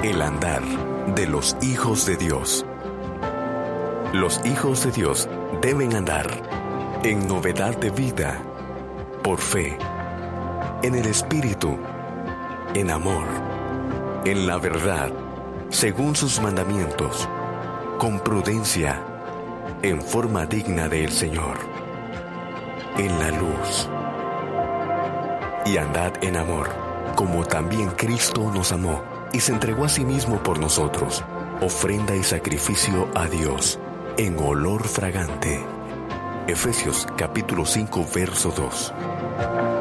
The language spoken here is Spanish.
El andar de los hijos de Dios. Los hijos de Dios deben andar en novedad de vida, por fe, en el Espíritu, en amor, en la verdad, según sus mandamientos, con prudencia, en forma digna del Señor, en la luz. Y andad en amor, como también Cristo nos amó y se entregó a sí mismo por nosotros, ofrenda y sacrificio a Dios, en olor fragante. Efesios capítulo 5, verso 2.